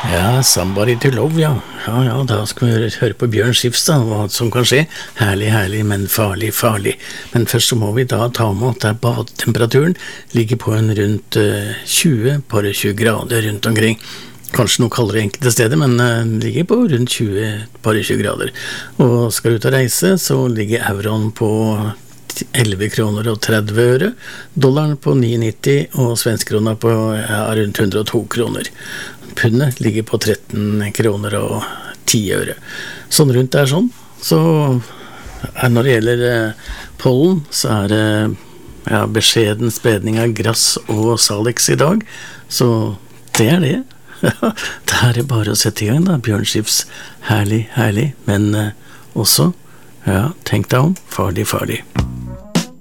Ja, Somebody to Love, ja. Ja, da skal vi høre på Bjørn Skifs da, hva som kan skje. Herlig, herlig, men farlig, farlig. Men først så må vi da ta med at der badetemperaturen ligger på en rundt 20, bare 20 grader rundt omkring. Kanskje noe kaldere enkelte steder, men ligger på rundt 20, bare 20 grader. Og skal du ut og reise, så ligger euroen på 11 kroner og 30 øre, dollaren på 9,90 og svenskrona på rundt 102 kroner. Pundet ligger på 13 kroner og 10 øre. Sånn rundt er sånn. Så når det gjelder pollen, så er det beskjeden spredning av grass og salix i dag. Så det er det. Det er det bare å sette i gang da, Bjørn Skifs. Herlig, herlig, men også, tenk deg om, farlig, farlig.